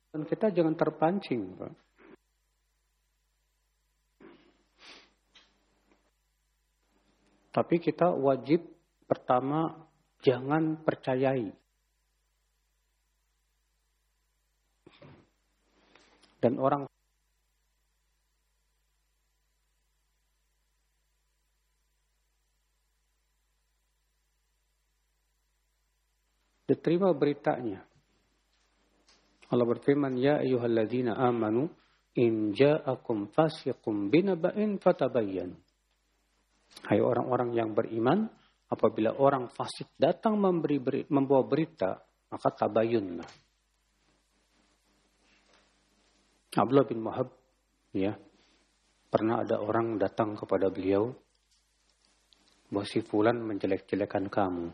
Dan kita jangan terpancing, Pak. Tapi kita wajib pertama jangan percayai. Dan orang diterima beritanya. Allah berfirman, ya ayyuhalladzina amanu in ja'akum fasiqun binaba'in fatabayyanu. Hai orang-orang yang beriman, apabila orang fasik datang membawa berita, maka tabayyunlah. Abdullah bin Wahab, ya, pernah ada orang datang kepada beliau, bahwa si fulan menjelek-jelekan kamu.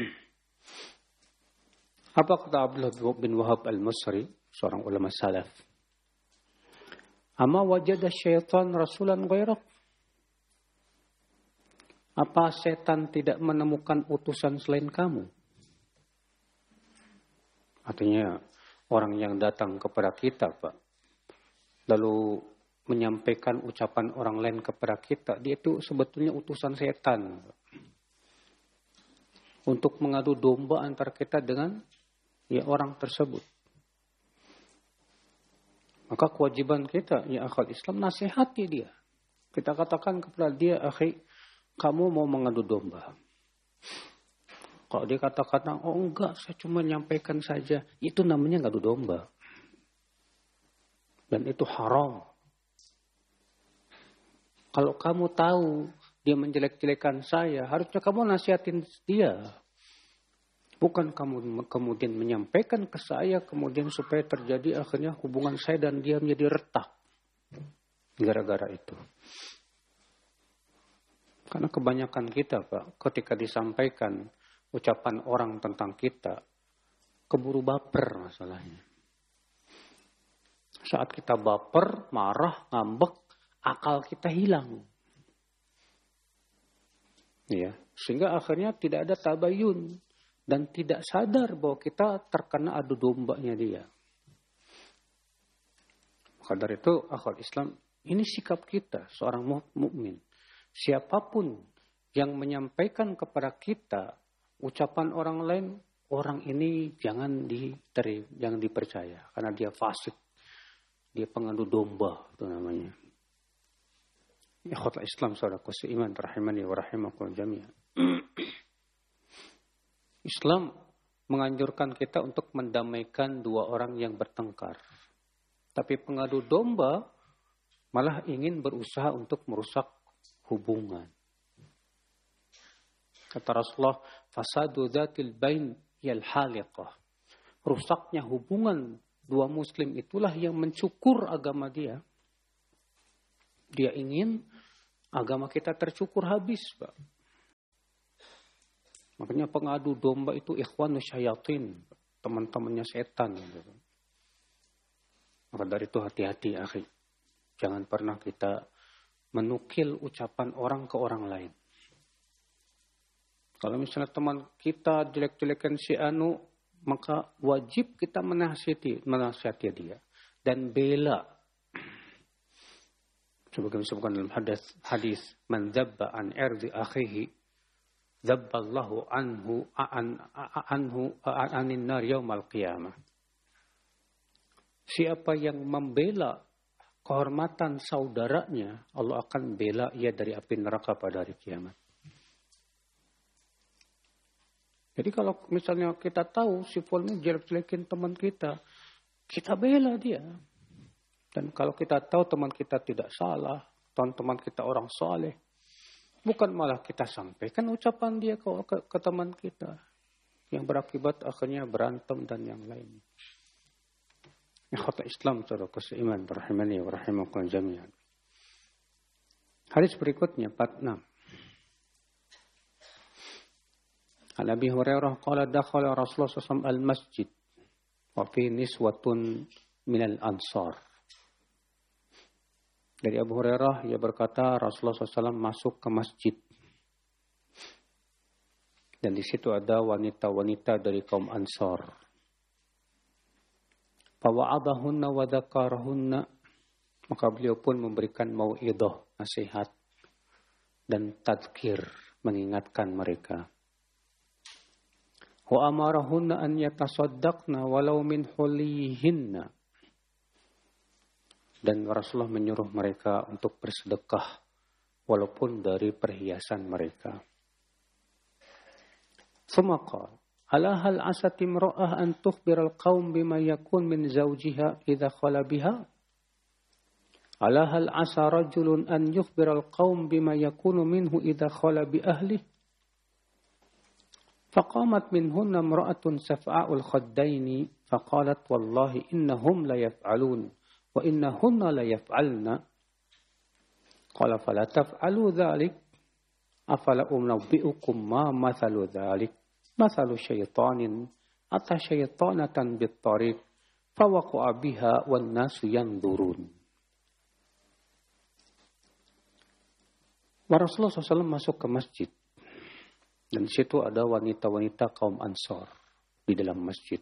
Apa kata Abdullah bin Wahab al-Masri, seorang ulama salaf? Ama wajada syaitan rasulan ghairak? Apa setan tidak menemukan utusan selain kamu? Artinya orang yang datang kepada kita, Pak, lalu menyampaikan ucapan orang lain kepada kita, dia itu sebetulnya utusan setan, Pak. Untuk mengadu domba antar kita dengan orang tersebut. Maka kewajiban kita, ya akhwat Islam, nasihati dia. Kita katakan kepada dia, akhi, kamu mau mengadu domba. Kalau dia katakan, oh enggak, saya cuma menyampaikan saja. Itu namanya ngadu domba. Dan itu haram. Kalau kamu tahu dia menjelek-jelekan saya, harusnya kamu nasihatin dia. Bukan kamu kemudian menyampaikan ke saya, kemudian supaya terjadi akhirnya hubungan saya dan dia menjadi retak. Gara-gara itu. Karena kebanyakan kita, Pak, ketika disampaikan ucapan orang tentang kita, keburu baper masalahnya. Saat kita baper, marah, ngambek, akal kita hilang. Ya, sehingga akhirnya tidak ada tabayun. Dan tidak sadar bahwa kita terkena adu dombanya dia. Maka dari itu, akhwat Islam, ini sikap kita, seorang mukmin. Siapapun yang menyampaikan kepada kita ucapan orang lain, orang ini jangan dipercaya. Karena dia fasik. Dia pengadu domba, itu namanya. Akhwat Islam, saudaraku seiman, rahimani wa rahimakum jami'an. Islam menganjurkan kita untuk mendamaikan dua orang yang bertengkar. Tapi pengadu domba malah ingin berusaha untuk merusak hubungan. Kata Rasulullah, fasadu dzatil bain yal haliqah. Rusaknya hubungan dua muslim itulah yang mencukur agama dia. Dia ingin agama kita tercukur habis, Pak. Makanya pengadu domba itu ikhwanus syayatin, teman-temannya setan. Maka dari itu hati-hati, akhi. Jangan pernah kita menukil ucapan orang ke orang lain. Kalau misalnya teman kita jelek-jelekan si Anu, maka wajib kita menasihati dia dan bela. Sebagaimana disebutkan dalam hadis, man dzabba an irdi akhihi dzabballahu anhu anin nar yaumal qiyamah. Siapa yang membela kehormatan saudaranya, Allah akan bela ia dari api neraka pada hari kiamat. Jadi kalau misalnya kita tahu si fulan ini jelek-jelekin teman kita, kita bela dia. Dan kalau kita tahu teman kita tidak salah, teman kita orang saleh, bukan malah kita sampaikan ucapan dia ke teman kita. Yang berakibat akhirnya berantem dan yang lain. Ikhwata Islam, saudaraku seiman, rahimani wa rahimakum jami'an. Hadis berikutnya, 46. An Abi Hurairah qala dakhala Rasulullah SAW al-masjid wa fi niswatun minal ansar. Dari Abu Hurairah, ia berkata Rasulullah SAW masuk ke masjid. Dan di situ ada wanita-wanita dari kaum Ansar. Fawa'adahunna wa dzakarahunna, maka beliau pun memberikan mau'idhah, nasihat dan tadzkir, mengingatkan mereka. Wa amarahunna an yatasaddaqna walau min hulihinna, dan Rasulullah menyuruh mereka untuk bersedekah walaupun dari perhiasan mereka. Tsumma qala ala hal asati imra'ah an tukhbiral qaum bima yakun min zawjiha idza khala biha? Ala hal asa rajulun an yukhbiral qaum bima yakunu minhu idza khala bi ahlihi? Faqamat minhunna imra'atun saf'a'ul khaddaini faqalat wallahi innahum la yaf'alun wa innahunna la yaf'alna. Qala fala taf'alu dhalik afala unabbi'ukum ma mathalu dhalik mathalu syaitanin ata syaitanatan bit-tariq fawaqa'a biha wan nasu yanzurun. Rasulullah SAW masuk ke masjid, dan di situ ada wanita-wanita kaum Ansar di dalam masjid.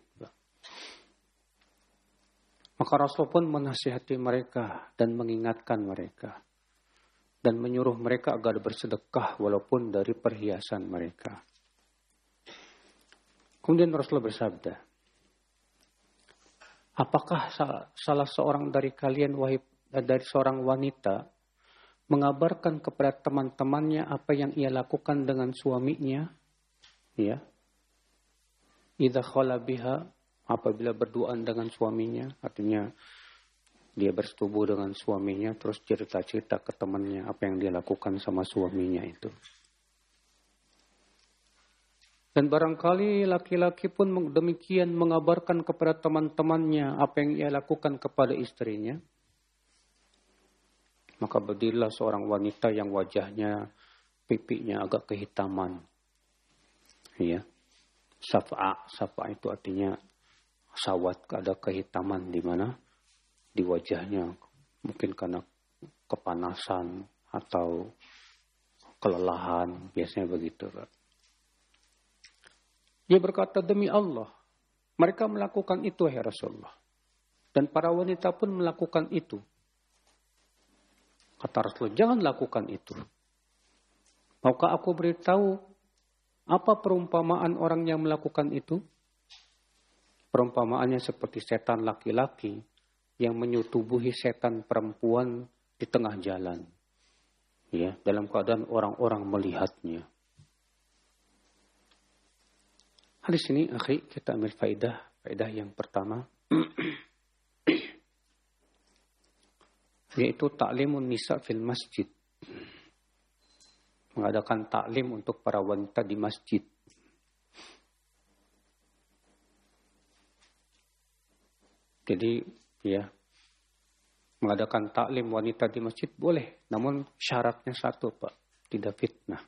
Maka Rasul pun menasihati mereka dan mengingatkan mereka dan menyuruh mereka agar bersedekah walaupun dari perhiasan mereka. Kemudian Rasulullah bersabda, apakah salah seorang dari kalian, dari seorang wanita, mengabarkan kepada teman-temannya apa yang ia lakukan dengan suaminya? Ya. Idza khala biha, apabila berduaan dengan suaminya, artinya dia bersetubuh dengan suaminya, terus cerita-cerita ke temannya apa yang dia lakukan sama suaminya itu. Dan barangkali laki-laki pun demikian mengabarkan kepada teman-temannya apa yang ia lakukan kepada istrinya. Maka berdirilah seorang wanita yang wajahnya, pipinya agak kehitaman. Ya. Saf'a itu artinya sawat, ada kehitaman di mana? Di wajahnya. Mungkin karena kepanasan atau kelelahan, biasanya begitu. Dia berkata, demi Allah, mereka melakukan itu, ya Rasulullah. Dan para wanita pun melakukan itu. Kata Rasulullah, jangan lakukan itu. Maukah aku beritahu apa perumpamaan orang yang melakukan itu? Perumpamaannya seperti setan laki-laki yang menyutubuhi setan perempuan di tengah jalan. Ya, dalam keadaan orang-orang melihatnya. Hadis ini, akhi, kita ambil faedah yang pertama. Yaitu ta'limun nisa fil masjid. Mengadakan taklim untuk para wanita di masjid. Jadi, ya, mengadakan taklim wanita di masjid boleh. Namun syaratnya satu, Pak. Tidak fitnah.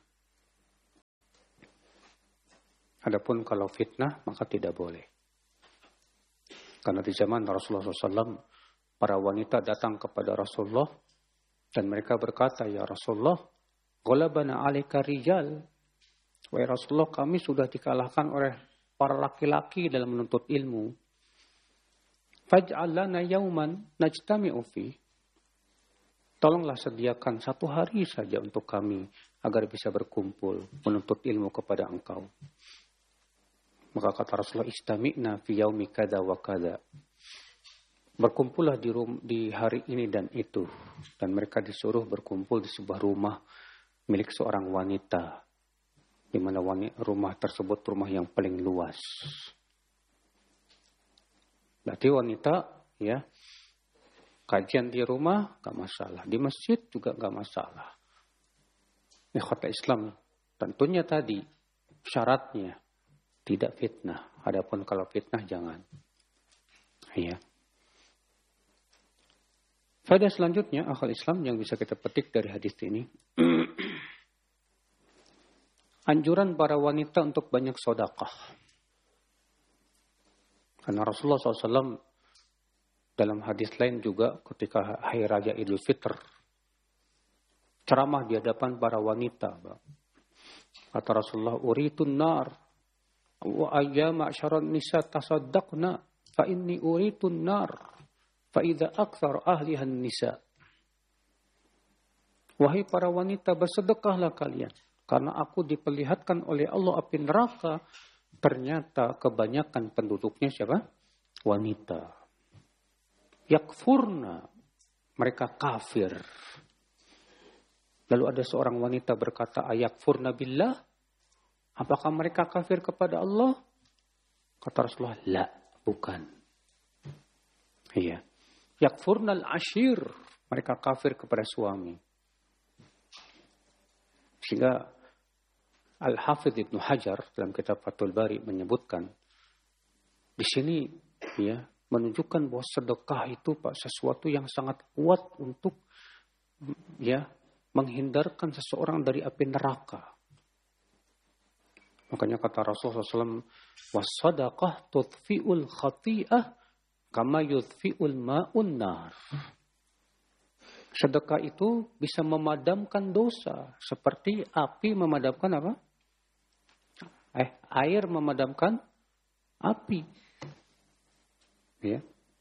Adapun kalau fitnah, maka tidak boleh. Karena di zaman Rasulullah SAW, para wanita datang kepada Rasulullah dan mereka berkata, ya Rasulullah, ghalabana 'alaika rijal. Wahai Rasulullah, kami sudah dikalahkan oleh para laki-laki dalam menuntut ilmu. Faj'al lana yauman najtami'u fi. Tolonglah sediakan satu hari saja untuk kami agar bisa berkumpul menuntut ilmu kepada engkau. Maka kata Rasulullah, istami'na fi yaumi kada wa kada. Berkumpullah di hari ini dan itu. Dan mereka disuruh berkumpul di sebuah rumah milik seorang wanita. Di mana rumah tersebut rumah yang paling luas. Berarti wanita, ya, kajian di rumah gak masalah. Di masjid juga gak masalah. Ikhwata Islam, tentunya tadi syaratnya tidak fitnah. Adapun kalau fitnah jangan. Ya. Faedah selanjutnya akal Islam yang bisa kita petik dari hadis ini. Anjuran para wanita untuk banyak sedekah. Karena Rasulullah SAW dalam hadis lain juga ketika hari raya Idul Fitr ceramah di hadapan para wanita. Kata Rasulullah, uritun nar wa ayya ma'syaran nisa tasaddaqna. fa inni uritun nar fa idza aktsar ahliha nisa. Wahai para wanita, bersedekahlah kalian, karena aku diperlihatkan oleh Allah api neraka. Ternyata kebanyakan penduduknya siapa? Wanita. Yakfurna, mereka kafir. Lalu ada seorang wanita berkata, ayakfurna billah, apakah mereka kafir kepada Allah? Kata Rasulullah, la, bukan. Iya. Yakfurnal ashir, mereka kafir kepada suami. Sehingga Al-Hafidh Ibnu Hajar dalam kitab Fathul Bari menyebutkan di sini ya menunjukkan bahwa sedekah itu Pak sesuatu yang sangat kuat untuk ya menghindarkan seseorang dari api neraka. Makanya kata Rasulullah SAW, was-sadaqah tudfi'ul khati'ah kama yudfi'ul ma'un nar. Sedekah itu bisa memadamkan dosa seperti api memadamkan apa? Air memadamkan api. Ya.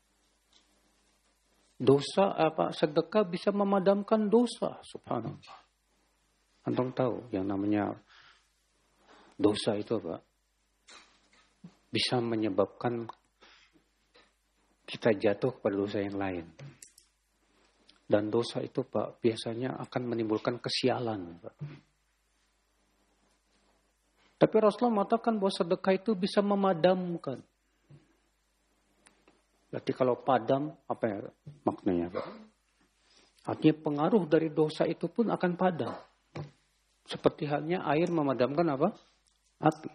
Dosa sedekah bisa memadamkan dosa, subhanallah. Antum tahu yang namanya dosa itu Pak bisa menyebabkan kita jatuh kepada dosa yang lain. Dan dosa itu Pak biasanya akan menimbulkan kesialan Pak. Tapi Rasulullah mengatakan bahwa sedekah itu bisa memadamkan. Berarti kalau padam apa ya maknanya Pak? Artinya pengaruh dari dosa itu pun akan padam. Seperti halnya air memadamkan apa? Api.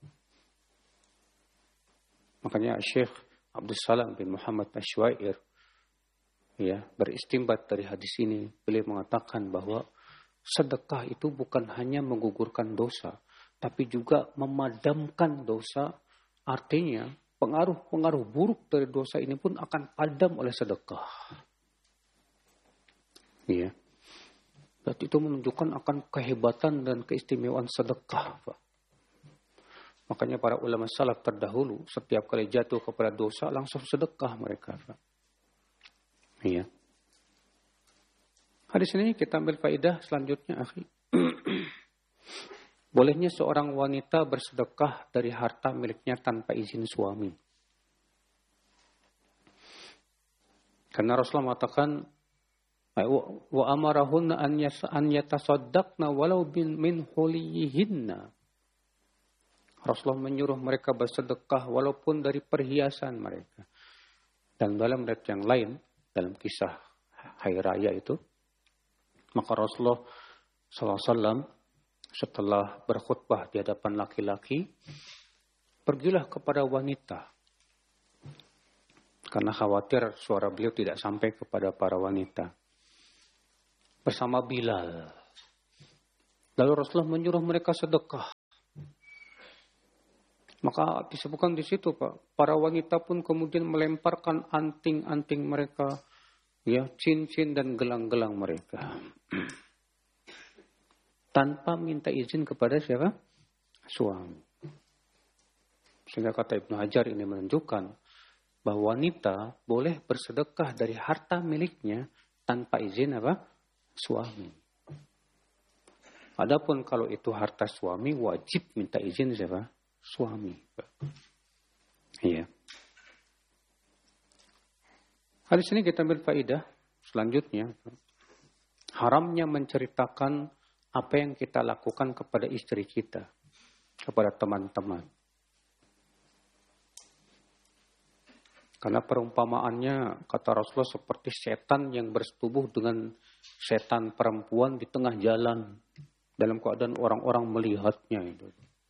Makanya Syekh Abdul Salam bin Muhammad Asywair ya, beristimbat dari hadis ini, beliau mengatakan bahwa sedekah itu bukan hanya menggugurkan dosa, tapi juga memadamkan dosa. Artinya pengaruh-pengaruh buruk dari dosa ini pun akan padam oleh sedekah. Ya. Berarti itu menunjukkan akan kehebatan dan keistimewaan sedekah, Pak. Makanya para ulama salaf terdahulu setiap kali jatuh kepada dosa langsung sedekah mereka, Pak. Iya. Hadis ini kita ambil faedah selanjutnya, akhi. Bolehnya seorang wanita bersedekah dari harta miliknya tanpa izin suami. Karena Rasulullah mengatakan, wa amarahunna an yatasaddaqna walau min huliyihinna. Rasulullah menyuruh mereka bersedekah walaupun dari perhiasan mereka. Dan dalam riwayat yang lain, dalam kisah hari raya itu, maka Rasulullah SAW setelah berkhutbah di hadapan laki-laki, pergilah kepada wanita. Karena khawatir suara beliau tidak sampai kepada para wanita. Bersama Bilal. Lalu Rasulullah menyuruh mereka sedekah. Maka disebutkan di situ, Pak, para wanita pun kemudian melemparkan anting-anting mereka, ya, cincin dan gelang-gelang mereka. Tanpa minta izin kepada siapa? Suami. Sehingga kata Ibnu Hajar ini menunjukkan bahwa wanita boleh bersedekah dari harta miliknya tanpa izin apa? Suami. Adapun kalau itu harta suami, wajib minta izin siapa? Suami. Iya. Hadis ini kita ambil faedah selanjutnya. Haramnya menceritakan apa yang kita lakukan kepada istri kita, kepada teman-teman. Karena perumpamaannya, kata Rasulullah, seperti setan yang bersetubuh dengan setan perempuan di tengah jalan. Dalam keadaan orang-orang melihatnya itu.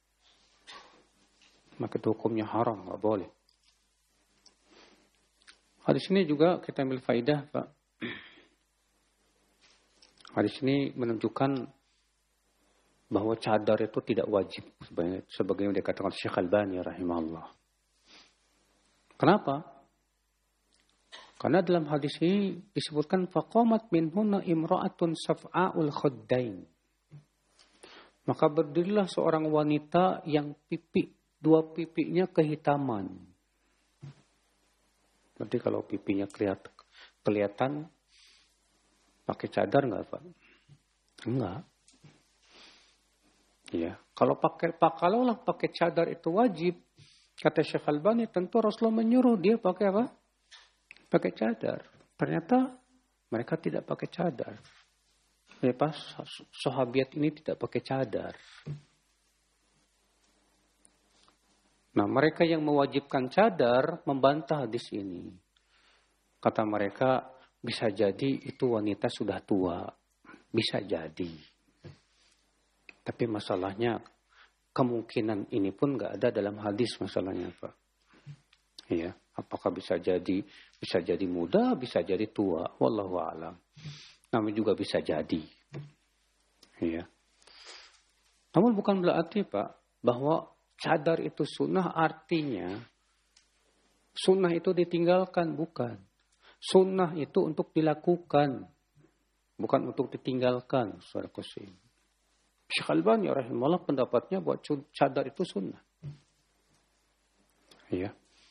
Maka itu hukumnya haram, nggak boleh. Hadis ini juga kita ambil faidah, Pak. Hadis ini menunjukkan bahwa cadar itu tidak wajib, sebagaimana dikatakan Syekh Albani rahimahullah. Kenapa? Karena dalam hadis ini disebutkan faqamat minhunna imra'atun saf'a'ul khuddain. Maka berdirilah seorang wanita yang dua pipinya kehitaman. Nanti kalau pipinya kelihatan pakai cadar nggak Pak? Enggak. Ya, kalau pakai cadar itu wajib, kata Syekh Albani, tentu Rasulullah menyuruh dia pakai apa? Pakai cadar. Ternyata mereka tidak pakai cadar. Pas sahabiat ini tidak pakai cadar. Nah, mereka yang mewajibkan cadar membantah hadis ini. Kata mereka, bisa jadi itu wanita sudah tua. Bisa jadi. Tapi masalahnya, kemungkinan ini pun nggak ada dalam hadis masalahnya, Pak. Iya, apakah bisa jadi muda, bisa jadi tua. Wallahu a'lam. Namun juga bisa jadi. Iya. Namun bukan berarti, Pak, bahwa cadar itu sunnah artinya sunnah itu ditinggalkan, bukan. Sunnah itu untuk dilakukan, bukan untuk ditinggalkan, saudara kusim. Syekh Albani rahimahullah pendapatnya bahwa cadar itu sunnah. Iya.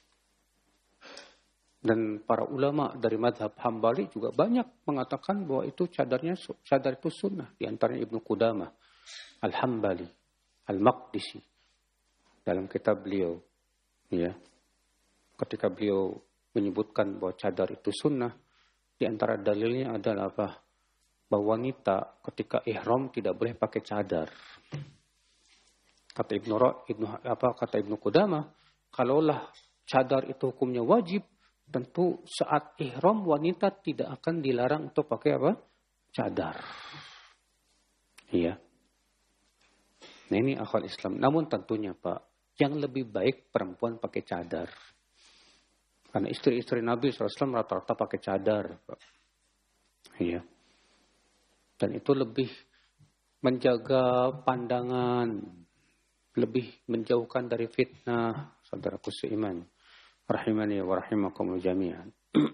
Dan para ulama dari mazhab Hambali juga banyak mengatakan bahwa itu cadar itu sunnah. Di antaranya Ibnu Qudamah Al-Hambali, Al-Maqdisi. Dalam kitab beliau, ya, ketika beliau menyebutkan bahwa cadar itu sunnah, di antara dalilnya adalah apa? Bahwa wanita ketika ihram tidak boleh pakai cadar. Kata Ibnu Qudamah, kalaulah cadar itu hukumnya wajib, tentu saat ihram wanita tidak akan dilarang untuk pakai apa? Cadar. Iya. Nah ini akal Islam. Namun tentunya Pak, yang lebih baik perempuan pakai cadar. Karena istri-istri Nabi SAW rata-rata pakai cadar, Pak. Iya. Dan itu lebih menjaga pandangan, lebih menjauhkan dari fitnah, saudaraku seiman. Rahimani wa rahimakumullah jami'an.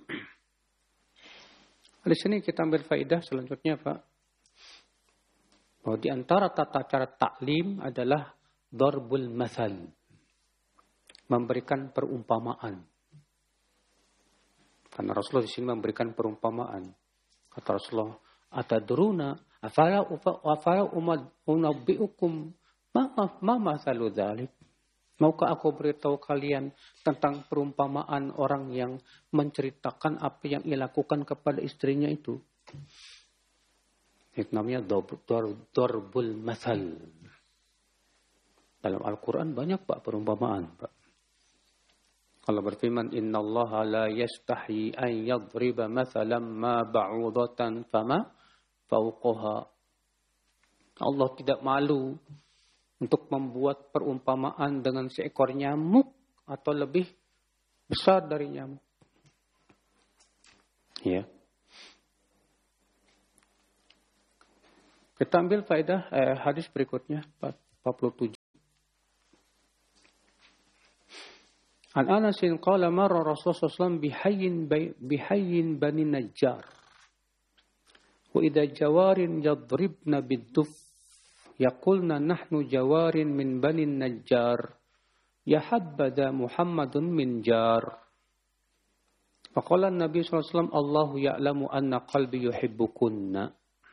Di sini kita ambil faidah selanjutnya, Pak. Bahwa di antara tata cara taklim adalah darbul mathal. Memberikan perumpamaan. Karena Rasulullah di sini memberikan perumpamaan. Kata Rasulullah, atadruna afala unabbiukum ma mathalu dzalik. Maukah aku beritahu kalian tentang perumpamaan orang yang menceritakan apa yang ia lakukan kepada istrinya itu? Itu namanya darbul mathal. Dalam Al-Quran banyak Pak perumpamaan, Pak. Allah berfirman, innallaha la yastahi an yadriba mathalan ma ba'udatan fama fawqaha. Allah tidak malu untuk membuat perumpamaan dengan seekor nyamuk atau lebih besar dari nyamuk. Ya. Kita ambil faedah hadis berikutnya 47. An Anas qala marra Rasulullah sallallahu bihayyin bani Najjar. Wa idza jawarin yadribna bid-duf yaqulna nahnu jawarin min bani Najjar. Ya habbada Muhammadun min jar. Faqala Nabi sallallahu alaihi wasallam Allahu ya'lamu anna qalbi yuhibbukunna.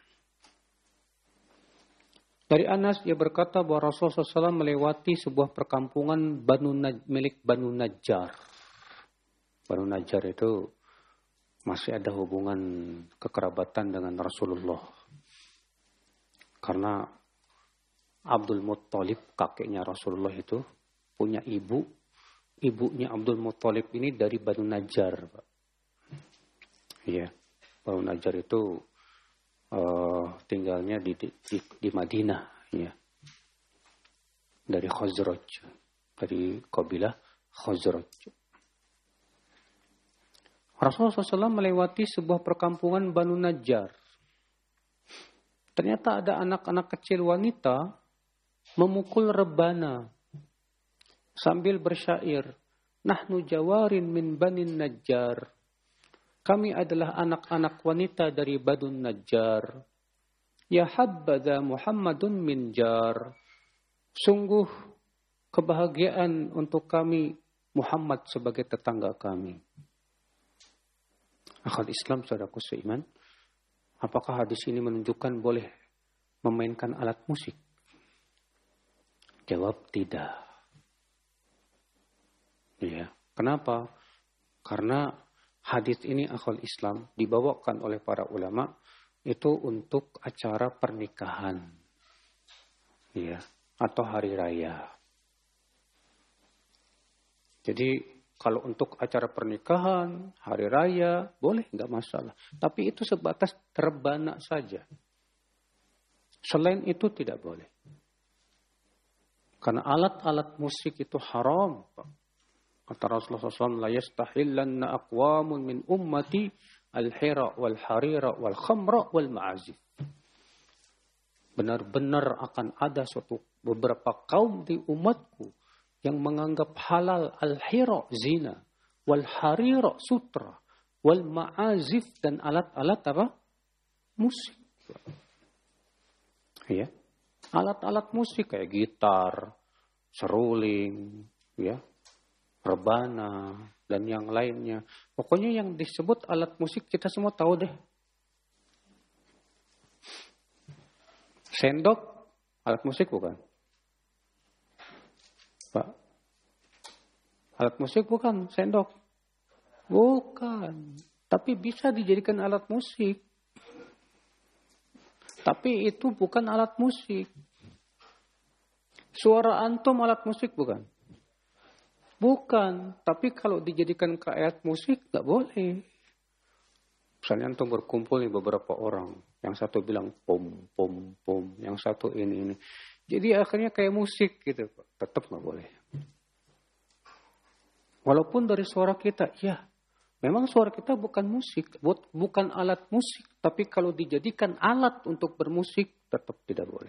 Dari Anas dia berkata bahwa Rasulullah SAW melewati sebuah perkampungan milik Banu Najjar. Banu Najjar itu masih ada hubungan kekerabatan dengan Rasulullah. Karena Abdul Muttalib, kakeknya Rasulullah itu, punya ibu. Ibunya Abdul Muttalib ini dari Banu Najjar. Iya, Banu Najjar itu tinggalnya di Madinah, ya. Dari Khazraj, dari kabilah Khazraj. Rasulullah SAW melewati sebuah perkampungan Banu Najjar. Ternyata ada anak-anak kecil wanita memukul rebana sambil bersyair, nahnu jawarin min Bani Najjar. Kami adalah anak-anak wanita dari Banu Najjar. Ya habbadha Muhammadun min jar. Sungguh kebahagiaan untuk kami Muhammad sebagai tetangga kami. Akal Islam, saudaraku seiman, apakah hadis ini menunjukkan boleh memainkan alat musik? Jawab tidak. Ya, kenapa? Karena hadis ini akal Islam dibawakan oleh para ulama itu untuk acara pernikahan, ya, atau hari raya. Jadi kalau untuk acara pernikahan, hari raya, boleh, nggak masalah. Tapi itu sebatas terbana saja. Selain itu tidak boleh. Karena alat-alat musik itu haram. Kata Rasulullah SAW, la yastahillanna aqwamun min ummati al-hira wal-harira wal-khamra wal-ma'azif. Benar-benar akan ada suatu beberapa kaum di umatku yang menganggap halal al-hira zina, wal-harira sutra, wal-ma'azif dan alat-alat apa? Musik. Ya. Alat-alat musik kayak gitar, seruling, ya, rebana, dan yang lainnya. Pokoknya yang disebut alat musik kita semua tahu deh. Sendok, alat musik bukan? Pak, alat musik bukan, sendok. Bukan. Tapi bisa dijadikan alat musik. Tapi itu bukan alat musik. Suara antum alat musik bukan? Bukan. Tapi kalau dijadikan ke alat musik nggak boleh. Misalnya antum berkumpul nih beberapa orang. Yang satu bilang pom, pom, pom. Yang satu ini. Jadi akhirnya kayak musik gitu. Tetap nggak boleh. Walaupun dari suara kita, ya. Memang suara kita bukan musik, bukan alat musik. Tapi kalau dijadikan alat untuk bermusik, tetap tidak boleh.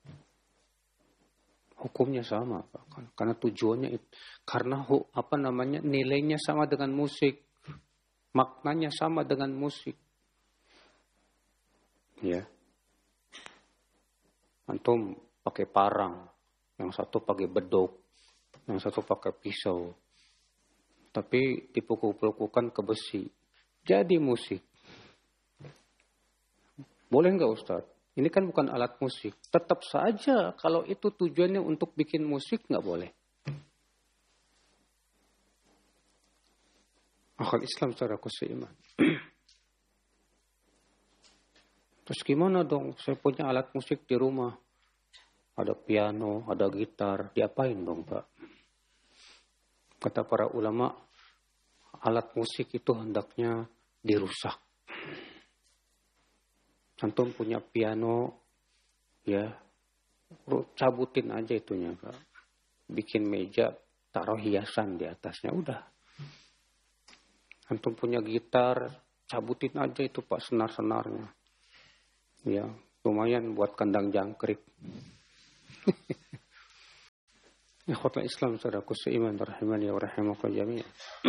Hukumnya sama, Pak. Karena tujuannya itu, karena nilainya sama dengan musik, maknanya sama dengan musik. Ya, antum pakai parang, yang satu pakai bedok, yang satu pakai pisau. Tapi dipukul-pukulkan ke besi. Jadi musik. Boleh nggak Ustaz? Ini kan bukan alat musik. Tetap saja kalau itu tujuannya untuk bikin musik nggak boleh. Akal Islam secara seiman. Terus gimana dong? Saya punya alat musik di rumah. Ada piano, ada gitar. Diapain dong Pak? Kata para ulama, alat musik itu hendaknya dirusak. Antum punya piano, ya, cabutin aja itunya, Pak. Bikin meja, taruh hiasan di atasnya, udah. Antum punya gitar, cabutin aja itu Pak senar-senarnya. Ya, lumayan buat kandang jangkrik. Ikhwatul Islam saudaraku seiman rahimani wa rahimakumullah jami'an.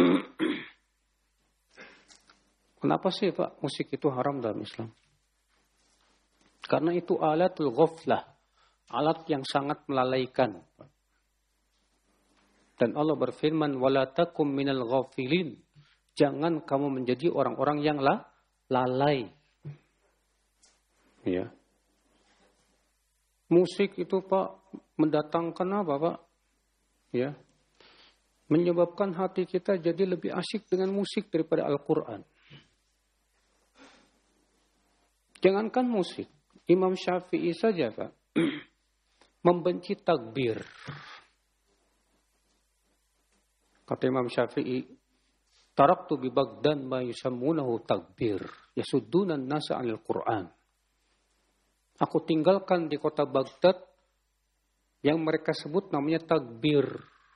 Kenapa sih Pak musik itu haram dalam Islam? Karena itu alatul ghaflah, alat yang sangat melalaikan. Dan Allah berfirman, wala takum minal ghafilin. Jangan kamu menjadi orang-orang yang lalai. Ya. Musik itu Pak mendatangkan apa Pak? Ya, menyebabkan hati kita jadi lebih asyik dengan musik daripada Al-Quran. Jangankan musik, Imam Syafi'i saja Pak, membenci takbir. Kata Imam Syafi'i, taraktu bi Baghdad ma yusammunahu takbir, yasuddunan nasa 'anil Quran. Aku tinggalkan di kota Baghdad yang mereka sebut namanya takbir.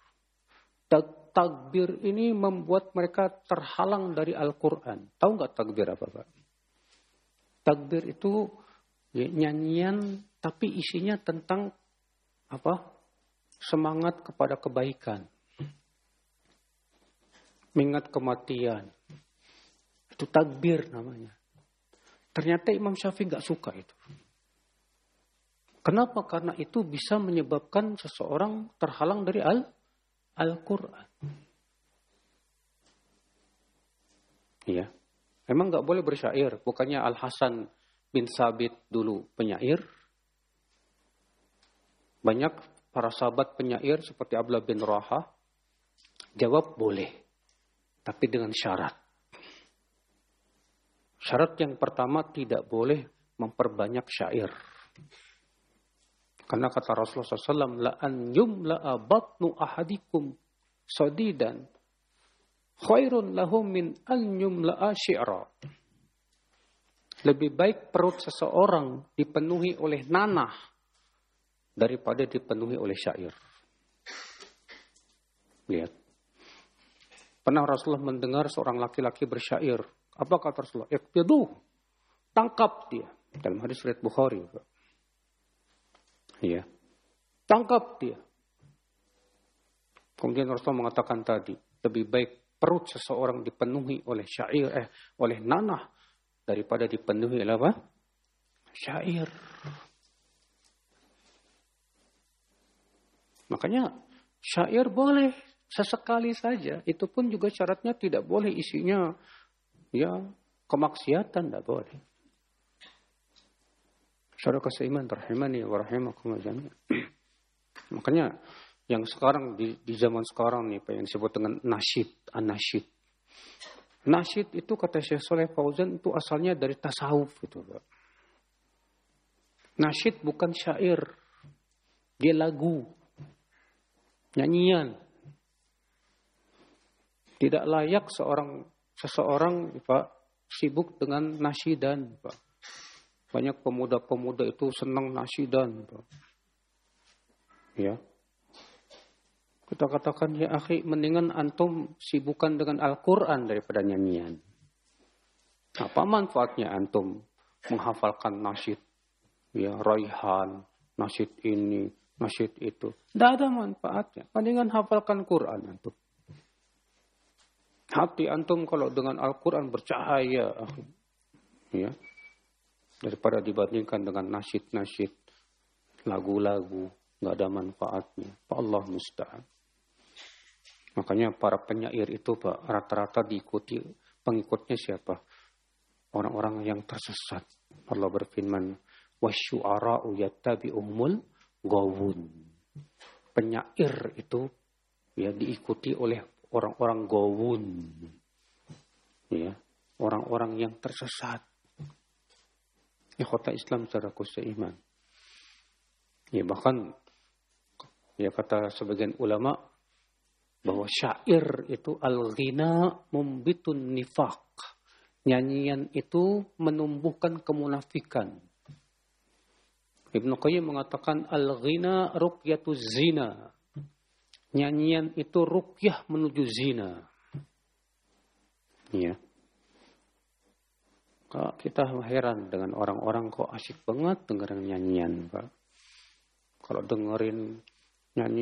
Takbir ini membuat mereka terhalang dari Al-Quran. Tahu nggak takbir apa Pak? Takbir itu ya, nyanyian tapi isinya tentang apa? Semangat kepada kebaikan. Mengingat kematian. Itu takbir namanya. Ternyata Imam Syafi'i nggak suka itu. Kenapa? Karena itu bisa menyebabkan seseorang terhalang dari Al-Quran. Ya. Memang nggak boleh bersyair. Bukannya Al-Hasan bin Sabit dulu penyair? Banyak para sahabat penyair seperti Abdullah bin Rawaha. Jawab boleh. Tapi dengan syarat. Syarat yang pertama tidak boleh memperbanyak syair. Karena kata Rasulullah SAW, la an yumla'a batnu ahadikum sadidan khairun lahum min an yumla'a syi'ra. Lebih baik perut seseorang dipenuhi oleh nanah daripada dipenuhi oleh syair. Lihat. Pernah Rasulullah mendengar seorang laki-laki bersyair. Apa kata Rasulullah? Iqtiduh. Tangkap dia. Dalam hadis riwayat Bukhari. Ya. Tangkap dia. Kemudian Rasulullah mengatakan tadi, lebih baik perut seseorang dipenuhi oleh syair, oleh nanah daripada dipenuhi oleh apa? Syair. Makanya syair boleh sesekali saja. Itu pun juga syaratnya tidak boleh isinya ya kemaksiatan, tidak boleh. Saudara seiman rahimani wa rahimakumullah jami'an. Makanya yang sekarang di zaman sekarang nih Pak yang disebut dengan nasyid, an-nasyid. Nasyid itu kata Syekh Shalih Fauzan itu asalnya dari tasawuf gitu, Pak. Nasyid bukan syair. Dia lagu. Nyanyian. Tidak layak seseorang Pak sibuk dengan nasyidan, Pak. Banyak pemuda-pemuda itu senang nasyidan, Pak. Ya. Kita katakan, ya akhi, mendingan antum sibukkan dengan Al-Quran daripada nyanyian. Apa manfaatnya antum menghafalkan nasyid? Ya, raihan, nasyid ini, nasyid itu. Tidak ada manfaatnya. Mendingan hafalkan Quran antum. Hati antum kalau dengan Al-Quran bercahaya, akhi. Ya. Daripada dibandingkan dengan nasyid-nasyid, lagu-lagu, nggak ada manfaatnya. Allah musta'an. Makanya para penyair itu Pak rata-rata diikuti pengikutnya siapa? Orang-orang yang tersesat. Allah berfirman, wasyu'ara'u yattabi'uhumul ghawun. Penyair itu ya diikuti oleh orang-orang ghawun. Ya, orang-orang yang tersesat. Ikhwata Islam saudaraku seiman. Ya bahkan ya kata sebagian ulama bahwa syair itu al-ghina mumbitun nifaq. Nyanyian itu menumbuhkan kemunafikan. Ibnu Qayyim mengatakan al-ghina ruqyatuz zina. Nyanyian itu ruqyah menuju zina. Ya. Kak, kita heran dengan orang-orang kok asyik banget dengerin nyanyian, Pak. Kalau dengerin nyanyi